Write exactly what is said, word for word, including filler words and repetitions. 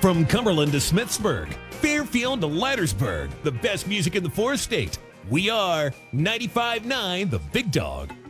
From Cumberland to Smithsburg, Fairfield to Leitersburg, the best music in the four state. We are ninety-five point nine The Big Dog.